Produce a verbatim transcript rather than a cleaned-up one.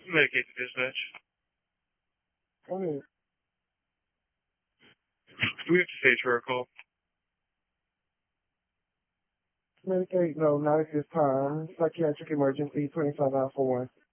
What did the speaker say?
Medicaid dispatch. Go ahead. We have to stage for a call. Medicaid, no, not at this time. Psychiatric emergency, twenty-five Alpha one.